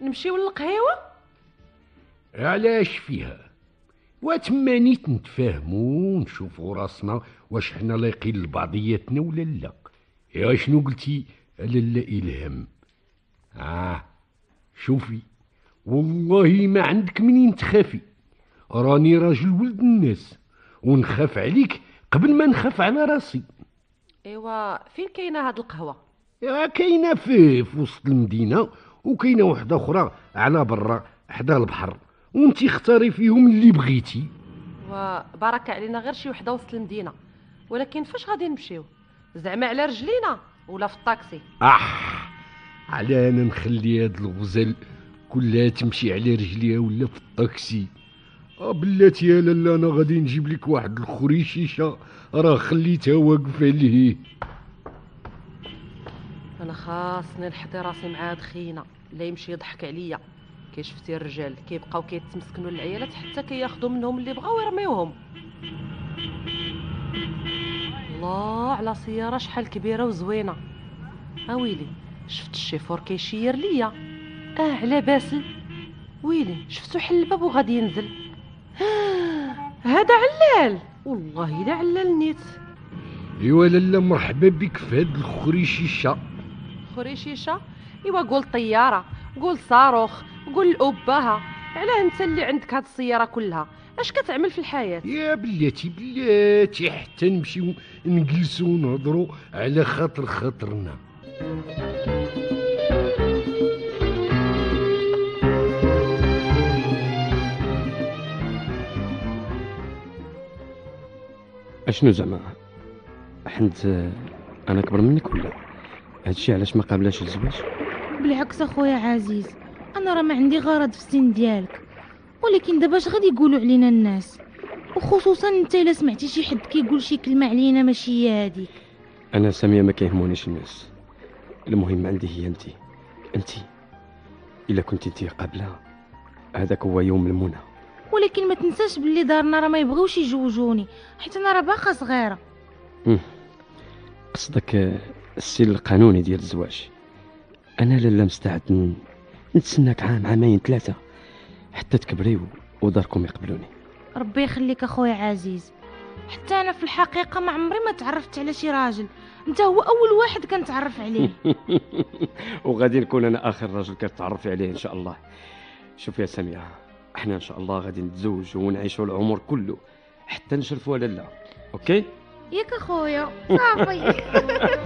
نمشيو للقهيوه؟ علاش فيها؟ واتمانيت نتفاهموا ونشوفوا راسنا واش حنا لايقين لبعضياتنا ولا لا. يا شنو قلتي على لا الهام؟ شوفي، والله ما عندك منين تخافي، راني راجل ولد الناس ونخاف عليك قبل ما نخاف على راسي. ايوا فين كاينه هاد القهوه؟ كاينه في وسط المدينه، وكاينه واحده اخرى على برا حدا البحر، وانتي اختاري فيهم اللي بغيتي. وبارك علينا غير شي وحده وسط المدينه، ولكن فاش غادي نمشيو؟ زعما على رجلينا ولا في الطاكسي؟ على انا نخلي هاد الغزل كلها تمشي على رجليها ولا في الطاكسي؟ بلاتي يا لالا انا غادي نجيب لك واحد الخريشيشه راه خليتها واقفه لهيه. انا خاصني نحضي راسي مع هاد خينا لا يمشي يضحك عليا. كي شفتي الرجال كيبقاو كيتمسكنوا العيالات حتى كياخذوا منهم اللي بغاو ويرميوهم. الله على سياره شحال كبيره وزوينه. ويلي شفت الشيفور كيشير ليا. على باسل. ويلي شفتو حل الباب وغادي ينزل. هذا علال، والله الا علال نيت. ايوا لالا مرحبا بك في هاد الخريشيشه. خريشيشه؟ ايوا قول طياره، قول صاروخ، قول الأبهة. علاه انت اللي عندك هاد السياره كلها؟ اش كتعمل في الحياه؟ يا بلاتي حتى نمشيو نجلسو ونهضروا على خاطرنا. اشنو زعما؟ حنت انا كبر منك ولا هادشي علاش ما قابلاش الزواج؟ بالعكس اخويا عزيز، انا راه ما عندي غرض في السن ديالك، ولكن دابا اش غادي يقولوا علينا الناس، وخصوصا انت الا سمعتي شي حد كيقول شي كلمه علينا ماشي هي هذيك. انا ساميه ما كيهمونيش الناس، المهم عندي هي انت الا كنتي انت قابله هذاك هو يوم المنى. ولكن ما تنساش باللي دارنا راه ما يبغيوش يجوجوني حيت انا راه باقا صغيره. قصدك السير القانوني ديال الزواج؟ انا لا مستعد نتسناك عامين 3 حتى تكبري وداركم يقبلوني. ربي يخليك اخويا عزيز، حتى انا في الحقيقه ما عمري ما تعرفت على شي راجل، انت هو اول واحد كنتعرف عليه. وغادي نكون انا اخر راجل كتعرفي عليه ان شاء الله. شوف يا سميره، احنا ان شاء الله غادي نتزوجوا ونعيشوا العمر كله حتى نشرفوا لالا. اوكي ياك اخويا؟ صافي.